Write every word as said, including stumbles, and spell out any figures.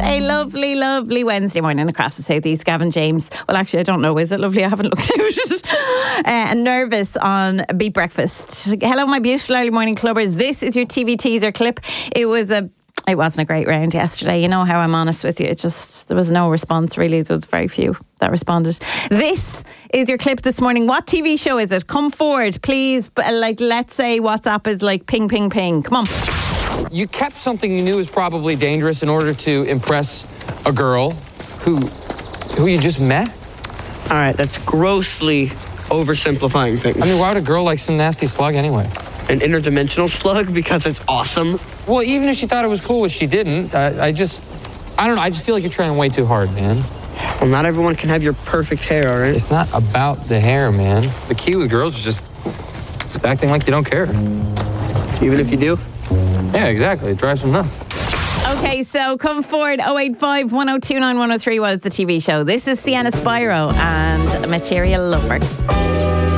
A lovely, lovely Wednesday morning across the southeast. Gavin James. Well, actually, I don't know. Is it lovely? I haven't looked out. uh, and nervous on Beat Breakfast. Hello, my beautiful early morning clubbers. This is your T V teaser clip. It was a It wasn't a great round yesterday. You know how I'm honest with you. It just, there was no response really. There was very few that responded. This is your clip this morning. What T V show is it? Come forward, please. But like, let's say WhatsApp is like ping, ping, ping. Come on. You kept something you knew was probably dangerous in order to impress a girl who, who you just met? All right, that's grossly oversimplifying things. I mean, why would a girl like some nasty slug anyway? An interdimensional slug because it's awesome. Well, even if she thought it was cool, which she didn't, I, I just, I don't know, I just feel like you're trying way too hard, man. Well, not everyone can have your perfect hair, all right? It's not about the hair, man. The key with girls is just, just acting like you don't care. Even if you do? Yeah, exactly. It drives them nuts. Okay, so come forward. oh eight five, one oh two nine, one oh three was the T V show. This is Sienna Spyro and Material Lover.